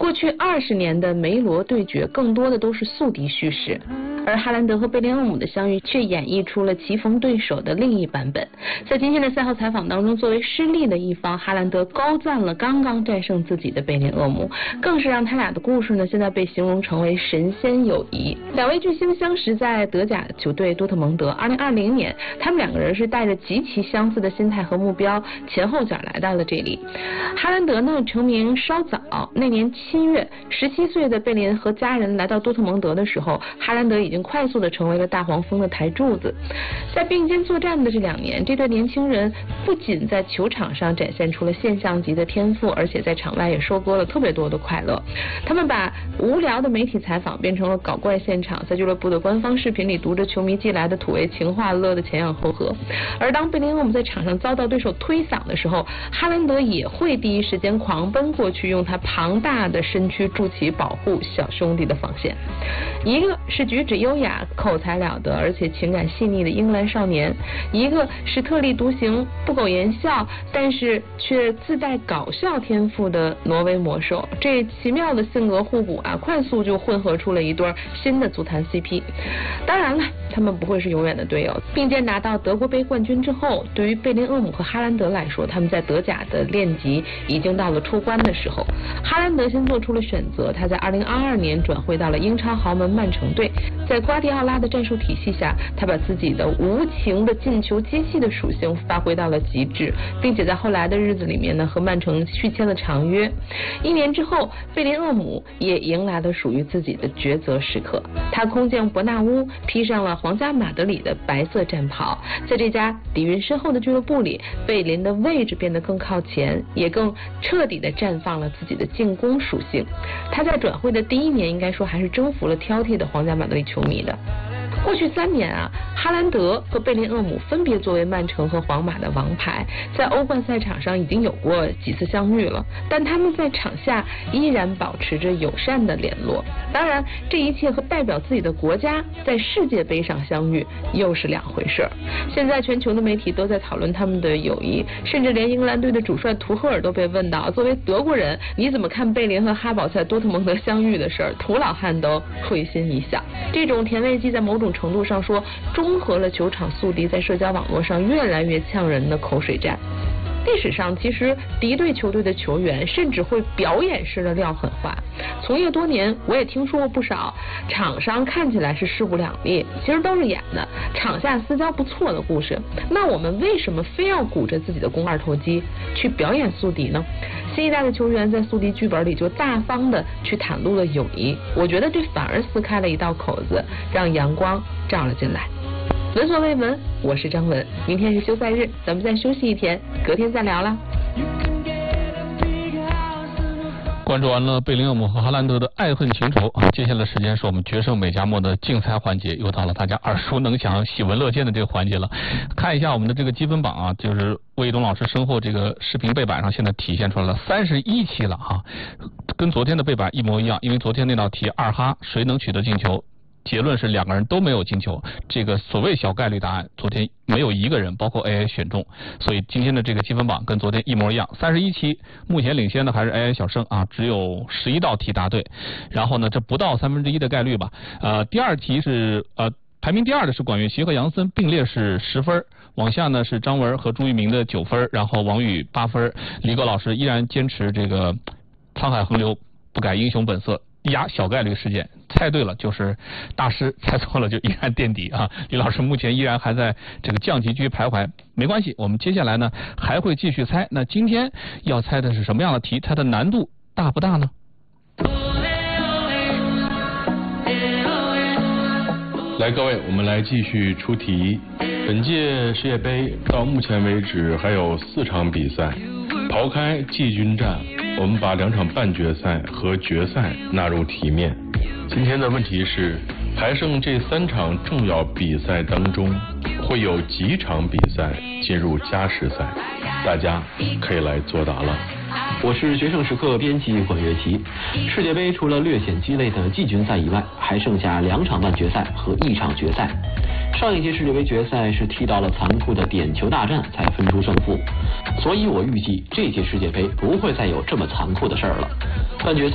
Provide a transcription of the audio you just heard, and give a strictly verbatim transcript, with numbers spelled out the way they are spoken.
过去二十年的梅罗对决更多的都是宿敌叙事，而哈兰德和贝林厄姆的相遇却演绎出了棋逢对手的另一版本。在今天的赛后采访当中，作为失利的一方，哈兰德高赞了刚刚战胜自己的贝林厄姆，更是让他俩的故事呢现在被形容成为神仙友谊。两位巨星相识在德甲球队多特蒙德，二零二零年他们两个人是带着极其相似的心态和目标前后脚来到了这里。哈兰德呢成名稍早，那年七月十七岁的贝林和家人来到多特蒙德的时候，哈兰德已经快速的成为了大黄蜂的台柱子。在并肩作战的这两年，这对年轻人不仅在球场上展现出了现象级的天赋，而且在场外也收割了特别多的快乐。他们把无聊的媒体采访变成了搞怪现场，在俱乐部的官方视频里读着球迷寄来的土味情话，乐得前仰后合。而当贝林厄姆在场上遭到对手推搡的时候，哈兰德也会第一时间狂奔过去，用他庞大的身躯筑起保护小兄弟的防线。一个是举止优雅、口才了得而且情感细腻的英格兰少年，一个是特立独行、不苟言笑但是却自带搞笑天赋的挪威魔兽。这奇妙的性格互补啊，快速就混合出了一对新的足坛 C P。 当然了，他们不会是永远的队友。并肩拿到德国杯冠军之后，对于贝林厄姆和哈兰德来说，他们在德甲的练级已经到了出关的时候。哈兰德先做出了选择，他在二零二二年转会到了英超豪门曼城队。在瓜迪奥拉的战术体系下，他把自己的无情的进球机器的属性发挥到了极致，并且在后来的日子里面呢，和曼城续签了长约。一年之后，贝林厄姆也迎来了属于自己的抉择时刻。他空降伯纳乌，披上了皇家马德里的白色战袍。在这家底蕴深厚的俱乐部里，贝林的位置变得更靠前，也更彻底的绽放了自己的进攻属性。他在转会的第一年，应该说还是征服了挑剔的皇家马德里球迷的。过去三年啊，哈兰德和贝林厄姆分别作为曼城和皇马的王牌，在欧冠赛场上已经有过几次相遇了，但他们在场下依然保持着友善的联络。当然，这一切和代表自己的国家在世界杯上相遇又是两回事儿。现在全球的媒体都在讨论他们的友谊，甚至连英格兰队的主帅图赫尔都被问到，作为德国人，你怎么看贝林和哈堡在多特蒙德相遇的事儿？图老汉都会心一笑。这种甜味剂在某种程度上说，中和了球场宿敌在社交网络上越来越呛人的口水战。历史上，其实敌对球队的球员甚至会表演式的撂狠话。从业多年，我也听说过不少场上看起来是势不两立，其实都是演的，场下私交不错的故事。那我们为什么非要鼓着自己的肱二头肌去表演宿敌呢？新一代的球员在宿敌剧本里就大方的去袒露了友谊，我觉得这反而撕开了一道口子，让阳光照了进来。闻所未闻，我是张文。明天是休赛日，咱们再休息一天，隔天再聊了。 关注完了贝林厄姆和哈兰德的爱恨情仇啊，接下来时间是我们决胜美加墨的竞猜环节，又到了大家耳熟能详、喜闻乐见的这个环节了。看一下我们的这个积分榜啊，就是魏一东老师身后这个视频背板上现在体现出来了三十一期了啊，跟昨天的背板一模一样，因为昨天那道题二哈谁能取得进球？结论是两个人都没有进球，这个所谓小概率答案，昨天没有一个人，包括 A I 选中，所以今天的这个积分榜跟昨天一模一样，三十一期，目前领先的还是 A I 小胜啊，只有十一道题答对，然后呢，这不到三分之一的概率吧。呃，第二题是呃排名第二的是管乐琪和杨森并列是十分，往下呢是张文和朱一鸣的九分，然后王宇八分，李戈老师依然坚持这个沧海横流不改英雄本色。压小概率事件，猜对了就是大师，猜错了就依然垫底啊！李老师目前依然还在这个降级区徘徊，没关系，我们接下来呢还会继续猜。那今天要猜的是什么样的题？它的难度大不大呢？ 来，各位，我们来继续出题。本届世界杯到目前为止还有四场比赛，刨开季军战，我们把两场半决赛和决赛纳入题面。今天的问题是，还剩这三场重要比赛当中，会有几场比赛进入加时赛？大家可以来作答了。 我是决胜时刻编辑管乐琪。世界杯除了略显鸡肋的季军赛以外，还剩下两场半决赛和一场决赛。上一届世界杯决赛是踢到了残酷的点球大战才分出胜负，所以我预计这届世界杯不会再有这么残酷的事儿了。半决赛